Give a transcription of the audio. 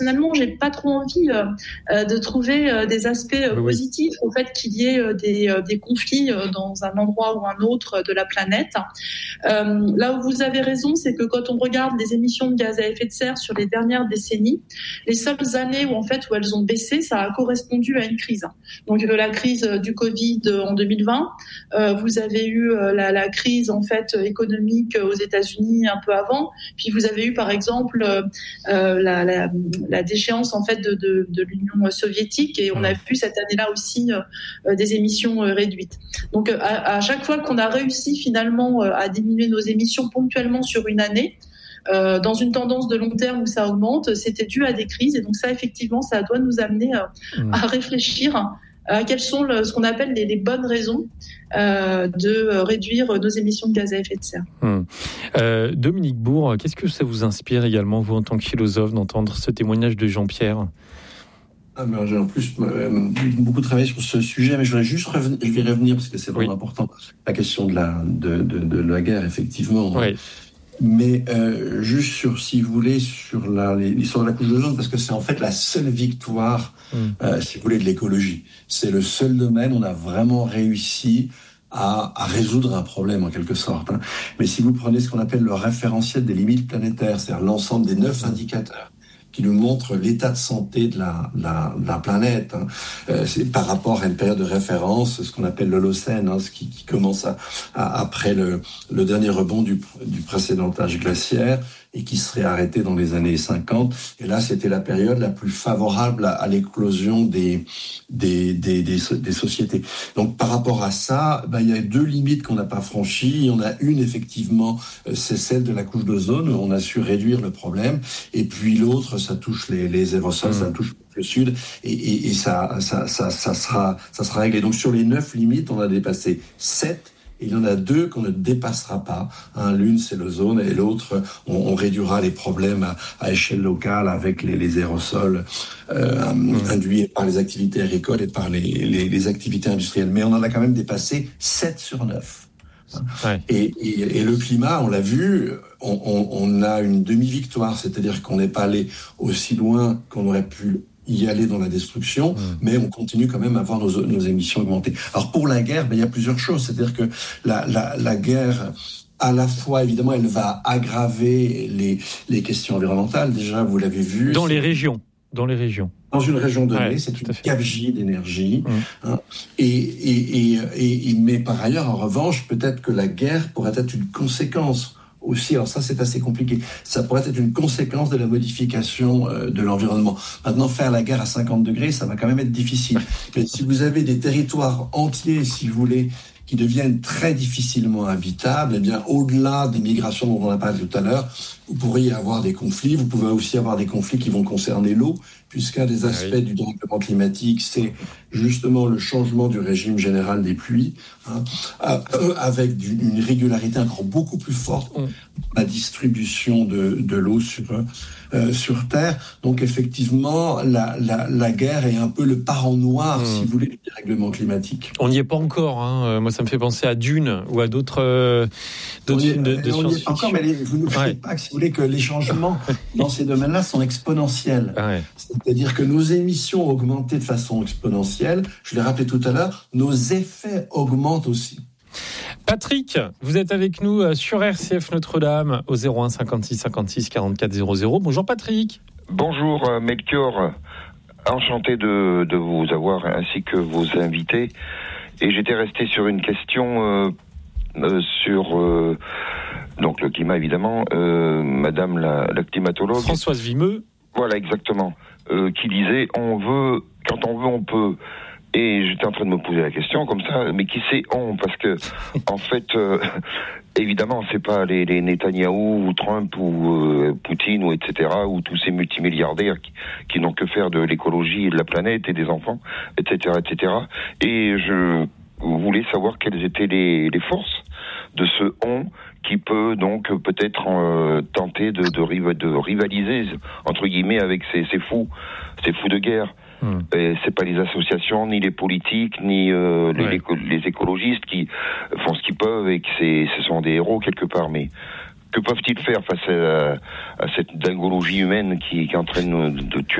personnellement, j'ai pas trop envie de trouver des aspects positifs au fait qu'il y ait des conflits dans un endroit ou un autre de la planète. Là où vous avez raison, c'est que quand on regarde les émissions de gaz à effet de serre sur les dernières décennies, les seules années où elles ont baissé, ça a correspondu à une crise. Donc la crise du Covid en 2020, vous avez eu la crise en fait économique aux États-Unis un peu avant, puis vous avez eu par exemple la déchéance en fait de l'Union soviétique, et on a vu cette année-là aussi des émissions réduites. Donc à chaque fois qu'on a réussi finalement à diminuer nos émissions ponctuellement sur une année, dans une tendance de long terme où ça augmente, c'était dû à des crises, et donc ça effectivement ça doit nous amener à réfléchir à quelles sont ce qu'on appelle les bonnes raisons de réduire nos émissions de gaz à effet de serre. Dominique Bourg, qu'est-ce que ça vous inspire également, vous en tant que philosophe, d'entendre ce témoignage de Jean-Pierre ? J'ai en plus beaucoup travaillé sur ce sujet, mais je vais revenir parce que c'est vraiment important, la question de la guerre, effectivement. Oui. Mais juste si vous voulez, sur l'histoire de la couche d'ozone, parce que c'est en fait la seule victoire, si vous voulez, de l'écologie. C'est le seul domaine où on a vraiment réussi à résoudre un problème, en quelque sorte. Mais si vous prenez ce qu'on appelle le référentiel des limites planétaires, c'est-à-dire l'ensemble des 9 indicateurs qui nous montre l'état de santé de la planète. C'est par rapport à une période de référence, ce qu'on appelle l'Holocène, ce qui commence après le dernier rebond du précédent âge glaciaire, et qui serait arrêté dans les années 50. Et là, c'était la période la plus favorable à l'éclosion des sociétés. Donc, par rapport à ça, il y a 2 limites qu'on n'a pas franchies. Il y en a une, effectivement, c'est celle de la couche d'ozone, où on a su réduire le problème. Et puis l'autre, ça touche les aérosols, ça touche le sud, et ça sera réglé. Donc, sur les 9 limites, on a dépassé 7. Il y en a 2 qu'on ne dépassera pas. L'une, c'est l'ozone, et l'autre, on réduira les problèmes à échelle locale avec les aérosols induits par les activités agricoles et par les activités industrielles. Mais on en a quand même dépassé 7 sur 9. Ouais. Et le climat, on l'a vu, on a une demi-victoire, c'est-à-dire qu'on n'est pas allé aussi loin qu'on aurait pu y aller dans la destruction, mais on continue quand même à voir nos émissions augmenter. Alors pour la guerre, il y a plusieurs choses, c'est-à-dire que la guerre, à la fois, évidemment, elle va aggraver les questions environnementales. Déjà, vous l'avez vu. Dans les régions. Dans une région donnée, c'est une gabegie d'énergie. Mais par ailleurs, en revanche, peut-être que la guerre pourrait être une conséquence aussi. Alors ça, c'est assez compliqué. Ça pourrait être une conséquence de la modification de l'environnement. Maintenant, faire la guerre à 50 degrés, ça va quand même être difficile. Mais si vous avez des territoires entiers, si vous voulez, qui deviennent très difficilement habitables, eh bien, au-delà des migrations dont on a parlé tout à l'heure, vous pourriez avoir des conflits. Vous pouvez aussi avoir des conflits qui vont concerner l'eau, puisqu'un des aspects du dérèglement climatique, c'est justement le changement du régime général des pluies, avec une régularité encore beaucoup plus forte, la distribution de l'eau sur Terre. Donc effectivement, la guerre est un peu le parent noir, si vous voulez, du dérèglement climatique. On n'y est pas encore. Moi, ça me fait penser à Dune ou à d'autres films de science-fiction. On n'y est pas encore, mais vous n'oubliez pas que, si vous voulez, que les changements dans ces domaines-là sont exponentiels. C'est-à-dire que nos émissions ont augmenté de façon exponentielle. Je l'ai rappelé tout à l'heure, nos effets augmentent aussi. Patrick, vous êtes avec nous sur RCF Notre-Dame au 01 56 56 44 00. Bonjour Patrick. Bonjour Melchior, enchanté de vous avoir ainsi que vos invités. Et j'étais resté sur une question sur donc le climat évidemment. Madame la climatologue Françoise Vimeux. Voilà exactement, qui disait quand on veut on peut. Et j'étais en train de me poser la question comme ça, mais qui c'est on ? Parce que, en fait, évidemment, c'est pas les Netanyahou ou Trump ou Poutine ou etc. ou tous ces multimilliardaires qui n'ont que faire de l'écologie et de la planète et des enfants, etc., etc. Et je voulais savoir quelles étaient les forces de ce on qui peut donc peut-être tenter de rivaliser entre guillemets avec ces fous de guerre. Et c'est pas les associations, ni les politiques, ni les écologistes qui font ce qu'ils peuvent et que ce sont des héros quelque part. Mais Que peuvent-ils faire face à cette dingologie humaine qui est en train de tuer